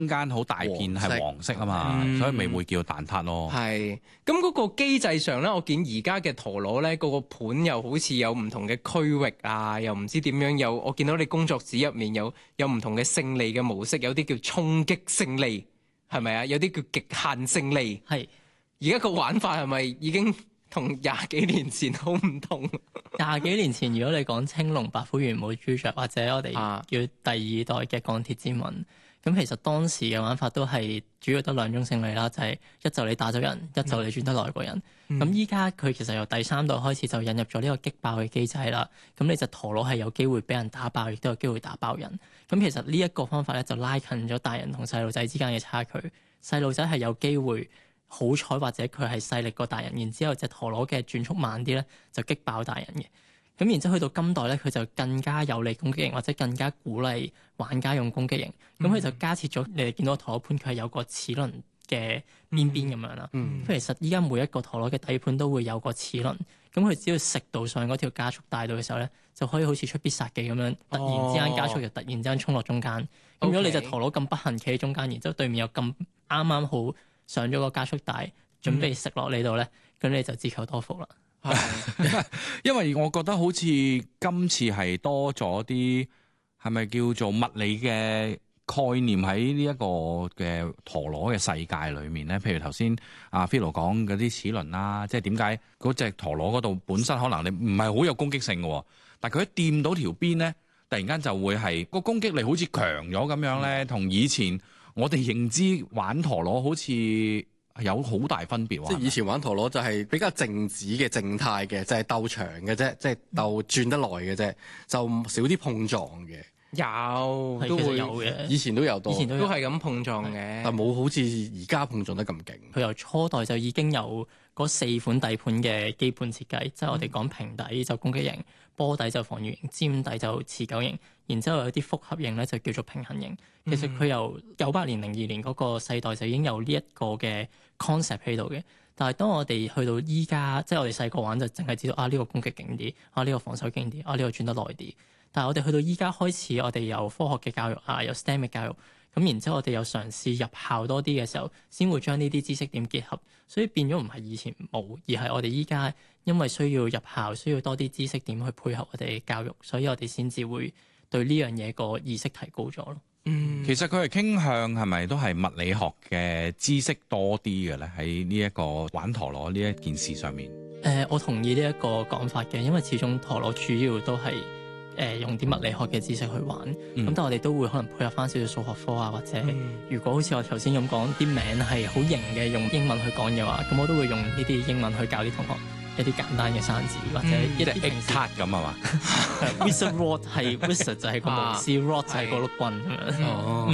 間好大片係黃色啊嘛，所以咪會叫蛋撻咯。 係，咁嗰個機制上咧，我見而家嘅陀螺咧，個盤又好似有唔同嘅區域啊，又唔知點樣，我見到你工作紙入面有唔同嘅勝利嘅模式，有啲叫衝擊勝利，係咪啊？有啲叫極限勝利。 係。 而家個玩法係咪已經同廿幾年前好唔同？ 廿幾年前，如果你講青龍、白虎、玄武、朱雀，或者我哋叫第二代嘅鋼鐵之吻，咁其實當時嘅玩法都係主要得兩種勝利啦，就係一就你打咗人，一就你轉得耐過人。咁依家佢其實由第三代開始就引入咗呢個擊爆嘅機制啦。咁你隻陀螺係有機會俾人打爆，亦都有機會打爆人。咁其實呢一個方法咧就拉近咗大人同細路仔之間嘅差距。細路仔係有機會好彩或者佢係勢力過大人，然之後隻陀螺嘅轉速慢啲咧，就擊爆大人嘅。咁然之後去到今代咧，佢就更加有利攻擊型，或者更加鼓勵玩家用攻擊型。咁佢就加設咗你哋見到陀螺盤，佢係有個齒輪嘅邊邊咁樣啦。其實依家每一個陀螺嘅底盤都會有個齒輪，咁佢只要食到上嗰條加速帶到嘅時候咧，就可以好似出必殺技咁樣，突然之間加速，就突然之間衝落中間。咁如果你隻陀螺咁不幸企喺中間，然之後對面又咁啱啱好上咗個加速帶，準備食落你度咧，咁你就自求多福啦。 因為我覺得好似今次係多咗啲，係咪叫做物理嘅概念喺呢一個嘅陀螺嘅世界裏面咧？譬如頭先阿 Philo 講嗰啲齒輪啦，即係點解嗰隻陀螺嗰度本身可能你唔係好有攻擊性嘅，但係佢一掂到條邊咧，突然間就會係個攻擊力好似強咗咁樣咧，同以前我哋認知玩陀螺好似有好大分別喎。 即係以前玩陀螺就係比較靜止嘅、靜態嘅，就係鬥長嘅啫，即係鬥轉得耐嘅啫，就少啲碰撞嘅。 有都會有嘅， 以前都有多， 都係咁碰撞嘅， 但冇好似而家碰撞得咁勁。 佢由初代就已經有嗰4款底盤嘅基本設計，即係我哋講平底就攻擊型，波底就防禦型，尖底就持久型，然之後有啲複合型咧就叫做平衡型。其實佢由98年、02年嗰個世代就已經有呢一個嘅 concept 喺度嘅。但係當我哋去到依家，即係我哋細個玩就淨係知道呢個攻擊勁啲，呢個防守勁啲，呢個轉得耐啲。但係我哋去到依家開始，我哋有科學嘅教育有 STEM 嘅教育，咁然之後我哋有嘗試入校多啲嘅時候，先會將呢啲知識點結合，所以變咗唔係以前冇，而係我哋依家因為需要入校，需要多啲知識點去配合我哋嘅教育，所以我哋先至會對呢樣嘢個意識提高咗咯。 其實佢係傾向係咪都係物理學嘅知識多啲嘅咧？喺呢一個玩陀螺呢一件事上面， 我同意呢一個講法嘅，因為始終陀螺主要都係用啲物理學嘅知識去玩，咁但係我哋都會可能配合翻少少數學科啊，或者如果好似我頭先咁講，啲名係好型嘅，用英文去講嘅話，咁我都會用呢啲英文去教啲同學一啲簡單嘅生字，或者一啲平時卡咁係嘛 ？Wizard Rod 係 Wizard 就係個巫師，Rod 就係個碌棍咁樣。